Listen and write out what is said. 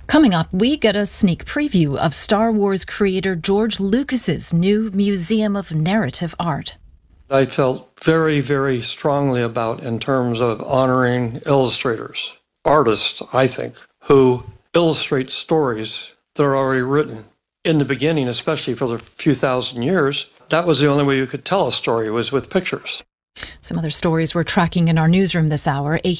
Coming up, we get a sneak preview of Star Wars creator George Lucas's new Museum of Narrative Art. I felt very, very strongly about in terms of honoring illustrators, artists, I think, who illustrate stories that are already written. In the beginning, especially for the few thousand years, that was the only way you could tell a story was with pictures. Some other stories we're tracking in our newsroom this hour. A